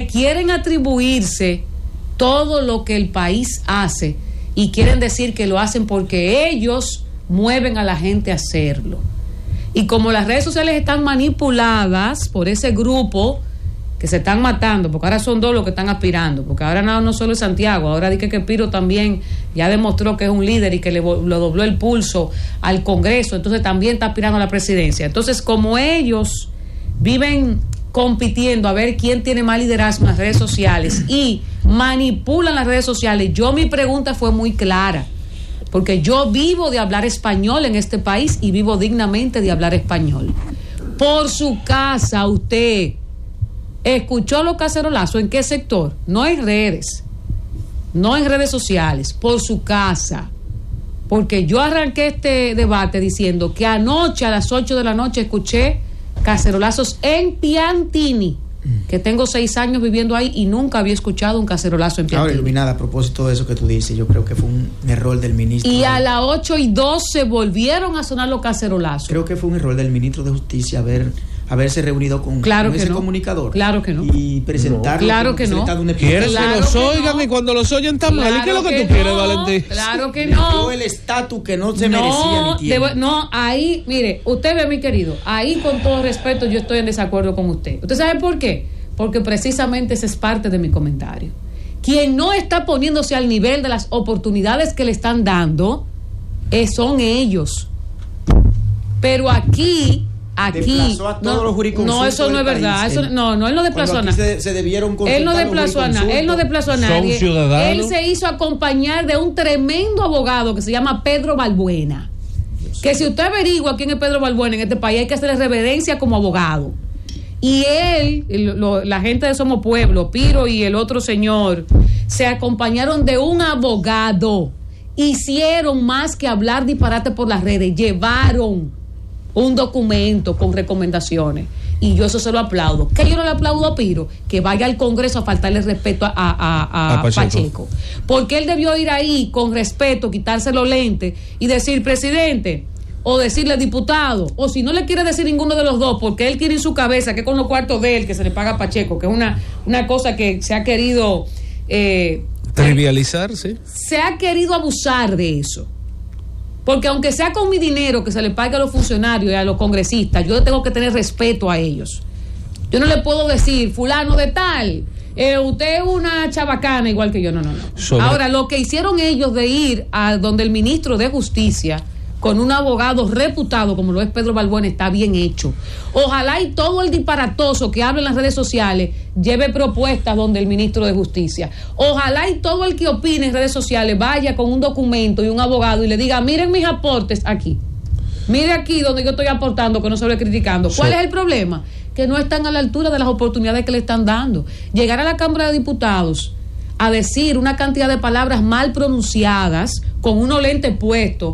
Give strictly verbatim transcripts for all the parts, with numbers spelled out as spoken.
quieren atribuirse todo lo que el país hace y quieren decir que lo hacen porque ellos mueven a la gente a hacerlo. Y como las redes sociales están manipuladas por ese grupo que se están matando, porque ahora son dos los que están aspirando, porque ahora no, no solo es Santiago, ahora dice que Piro también ya demostró que es un líder y que le, le dobló el pulso al Congreso, entonces también está aspirando a la presidencia. Entonces, como ellos viven compitiendo a ver quién tiene más liderazgo en las redes sociales y manipulan las redes sociales, yo mi pregunta fue muy clara, porque yo vivo de hablar español en este país y vivo dignamente de hablar español. Por su casa, usted escuchó los cacerolazos, ¿en qué sector? No en redes, no en redes sociales, por su casa. Porque yo arranqué este debate diciendo que anoche a las ocho de la noche escuché cacerolazos en Piantini, que tengo seis años viviendo ahí y nunca había escuchado un cacerolazo en Piantini. Ahora, Iluminada, a propósito de eso que tú dices, yo creo que fue un error del ministro. Y a las ocho y doce volvieron a sonar los cacerolazos. Creo que fue un error del ministro de Justicia haber haberse reunido con, claro con ese no. comunicador. Claro que no. Y presentarlo. No. Claro que no. ¿Quieres claro que los oigan no. y cuando los oyen está mal? Claro ¿Y qué es lo que, que tú quieres, no. Valentín? Claro que no. el estatus que no se no, merecía ni tiene. Debo, no, ahí, mire, usted ve, mi querido, ahí con todo respeto yo estoy en desacuerdo con usted. ¿Usted sabe por qué? Porque precisamente ese es parte de mi comentario. Quien no está poniéndose al nivel de las oportunidades que le están dando eh, son ellos. Pero aquí... Aquí a todos no, los no, eso no es verdad. Eso, él, no, no, él no desplazó a nadie. Se, se debieron él no desplazó a nadie. Él no desplazó a nadie. Él se hizo acompañar de un tremendo abogado que se llama Pedro Balbuena. Que si usted averigua quién es Pedro Balbuena en este país, hay que hacerle reverencia como abogado. Y él, el, lo, la gente de Somos Pueblo, Piro y el otro señor, se acompañaron de un abogado. Hicieron más que hablar disparate por las redes. Llevaron un documento con recomendaciones y yo eso se lo aplaudo. Que yo no le aplaudo a Piro que vaya al Congreso a faltarle respeto a, a, a, a Pacheco. Pacheco, porque él debió ir ahí con respeto, quitarse los lentes y decir presidente, o decirle diputado, o si no le quiere decir ninguno de los dos, porque él tiene en su cabeza que con los cuartos de él que se le paga a Pacheco, que es una, una cosa que se ha querido eh, trivializar, sí. Se ha querido abusar de eso. Porque aunque sea con mi dinero que se le pague a los funcionarios y a los congresistas, yo tengo que tener respeto a ellos. Yo no le puedo decir, fulano de tal, eh, usted es una chabacana igual que yo. No, no, no. Sobre... Ahora, lo que hicieron ellos de ir a donde el ministro de Justicia con un abogado reputado como lo es Pedro Balbuena está bien hecho. Ojalá y todo el disparatoso que habla en las redes sociales lleve propuestas donde el ministro de Justicia. Ojalá y todo el que opine en redes sociales vaya con un documento y un abogado y le diga, miren mis aportes aquí. Mire aquí donde yo estoy aportando, que no se lo estoy criticando. ¿Cuál sí. es el problema? Que no están a la altura de las oportunidades que le están dando. Llegar a la Cámara de Diputados a decir una cantidad de palabras mal pronunciadas con unos lentes puestos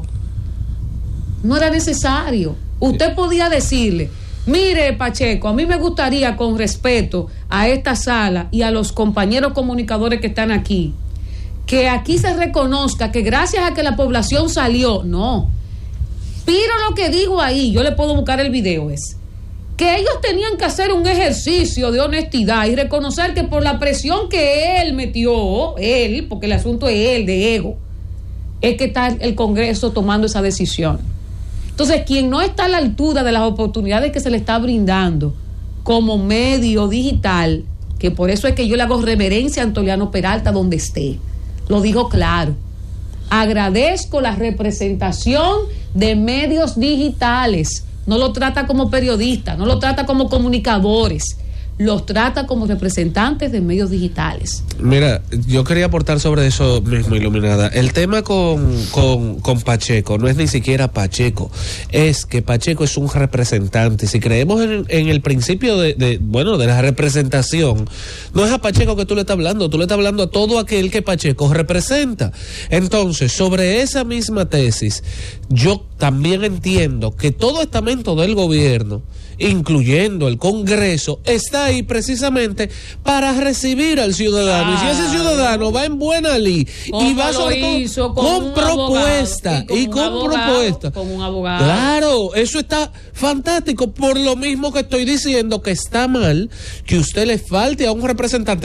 no era necesario. Usted podía decirle, mire Pacheco, a mí me gustaría con respeto a esta sala y a los compañeros comunicadores que están aquí, que aquí se reconozca que gracias a que la población salió, no, Piro lo que dijo ahí, yo le puedo buscar el video, es que ellos tenían que hacer un ejercicio de honestidad y reconocer que por la presión que él metió, él, porque el asunto es él, de ego, es que está el Congreso tomando esa decisión. Entonces, quien no está a la altura de las oportunidades que se le está brindando como medio digital, que por eso es que yo le hago reverencia a Antoliano Peralta donde esté, lo dijo claro. Agradezco la representación de medios digitales. No lo trata como periodistas, no lo trata como comunicadores, los trata como representantes de medios digitales. Mira, yo quería aportar sobre eso mismo, Iluminada. El tema con, con, con Pacheco no es ni siquiera Pacheco, es que Pacheco es un representante. Si creemos en, en el principio de, de, bueno, de la representación, no es a Pacheco que tú le estás hablando, tú le estás hablando a todo aquel que Pacheco representa. Entonces, sobre esa misma tesis, yo también entiendo que todo estamento del gobierno, incluyendo el Congreso, está ahí precisamente para recibir al ciudadano. Ah, y si ese ciudadano va en buena ley y va sobre todo hizo, con, con propuesta y con, y con abogado, propuesta. Con un abogado. Claro, eso está fantástico. Por lo mismo que estoy diciendo que está mal que usted le falte a un representante